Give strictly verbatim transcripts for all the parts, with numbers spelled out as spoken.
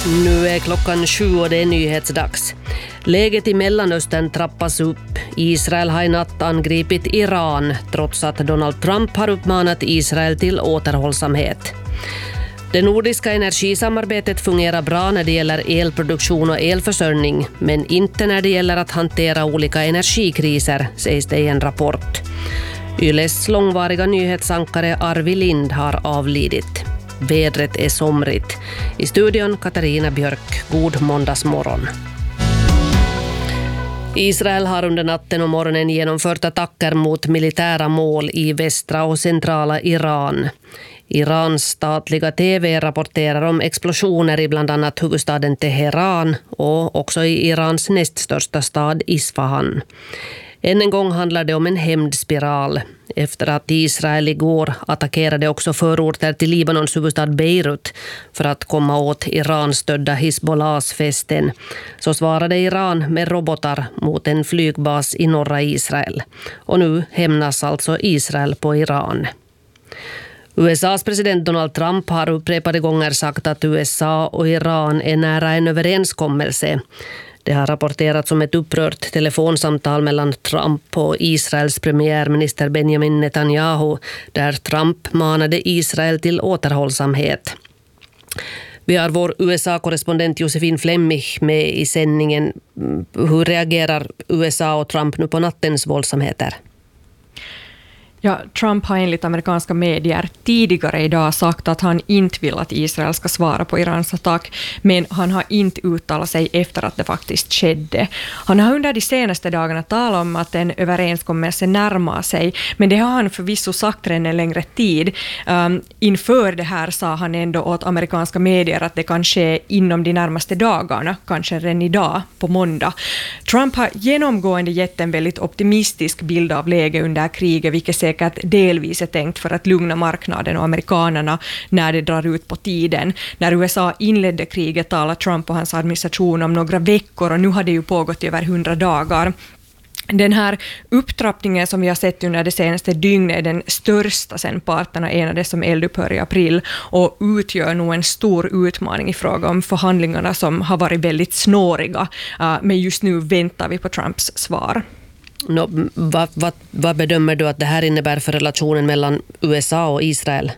Nu är klockan sju och det är nyhetsdags. Läget i Mellanöstern trappas upp. Israel har i natt angripit Iran trots att Donald Trump har uppmanat Israel till återhållsamhet. Det nordiska energisamarbetet fungerar bra när det gäller elproduktion och elförsörjning, men inte när det gäller att hantera olika energikriser, sägs det i en rapport. Yles långvariga nyhetsankare Arvi Lind har avlidit. Vädret är somrigt. I studion Katarina Björk. God måndagsmorgon. Israel har under natten och morgonen genomfört attacker mot militära mål i västra och centrala Iran. Irans statliga T V rapporterar om explosioner i bland annat huvudstaden Teheran och också i Irans näst största stad Isfahan. Än en gång handlar det om en hämndspiral efter att Israel igår attackerade också förorter till Libanons huvudstad Beirut för att komma åt Iran-stödda Hizbollahs fästen. Så svarade Iran med robotar mot en flygbas i norra Israel. Och nu hämnas alltså Israel på Iran. U S A:s president Donald Trump har upprepade gånger sagt att U S A och Iran är nära en överenskommelse. Det har rapporterats om ett upprört telefonsamtal mellan Trump och Israels premiärminister Benjamin Netanyahu, där Trump manade Israel till återhållsamhet. Vi har vår U S A-korrespondent Josefin Flemmich med i sändningen. Hur reagerar U S A och Trump nu på nattens våldsamheter? Ja, Trump har enligt amerikanska medier tidigare idag sagt att han inte vill att Israel ska svara på Irans attack, men han har inte uttalat sig efter att det faktiskt skedde. Han har under de senaste dagarna talat om att en överenskommelse närmar sig, men det har han förvisso sagt redan en längre tid. Um, inför det här sa han ändå åt amerikanska medier att det kan ske inom de närmaste dagarna, kanske redan idag på måndag. Trump har genomgående gett en väldigt optimistisk bild av läget under kriget, vilket säkert delvis är tänkt för att lugna marknaden och amerikanerna när det drar ut på tiden. När U S A inledde kriget talade Trump och hans administration om några veckor, och nu har det ju pågått i över hundra dagar. Den här upptrappningen som vi har sett under det senaste dygnet är den största sedan parterna enades om eldupphör i april och utgör nog en stor utmaning i fråga om förhandlingarna som har varit väldigt snåriga. Men just nu väntar vi på Trumps svar. No, vad, vad, vad bedömer du att det här innebär för relationen mellan U S A och Israel?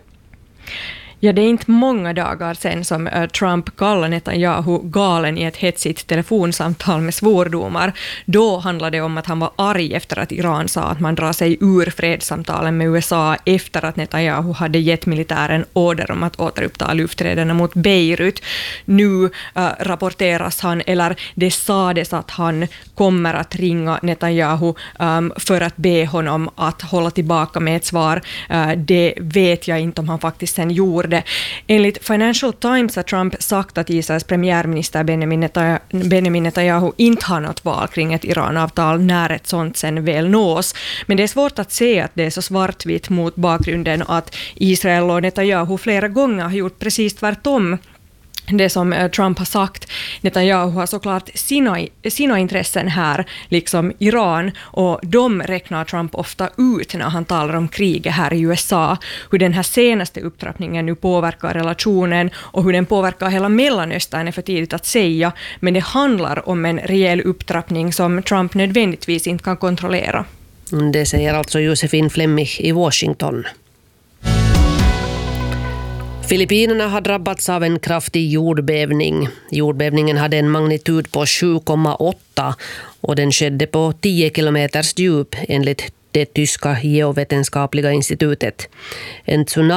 Ja, det är inte många dagar sedan som uh, Trump kallade Netanyahu galen i ett hetsigt telefonsamtal med svordomar. Då handlade det om att han var arg efter att Iran sa att man drar sig ur fredssamtalen med U S A efter att Netanyahu hade gett militären order om att återuppta lufträderna mot Beirut. Nu uh, rapporteras han, eller det sades att han kommer att ringa Netanyahu um, för att be honom att hålla tillbaka med ett svar. Uh, det vet jag inte om han faktiskt sen gjorde. Enligt Financial Times har Trump sagt att Israels premiärminister Benjamin Netanyahu, Benjamin Netanyahu inte har något val kring ett Iran-avtal när ett sånt sen väl nås. Men det är svårt att se att det är så svartvitt mot bakgrunden att Israel och Netanyahu flera gånger har gjort precis tvärtom. Det som Trump har sagt. Netanyahu har såklart sina, sina intressen här, liksom Iran, och de räknar Trump ofta ut när han talar om kriget här i U S A. Hur den här senaste upptrappningen nu påverkar relationen och hur den påverkar hela Mellanöstern är för tidigt att säga, men det handlar om en rejäl upptrappning som Trump nödvändigtvis inte kan kontrollera. Det säger alltså Josefin Flemmich i Washington. Filippinerna har drabbats av en kraftig jordbävning. Jordbävningen hade en magnitud på sju komma åtta och den skedde på tio kilometers djup enligt det tyska geovetenskapliga institutet. En tsunami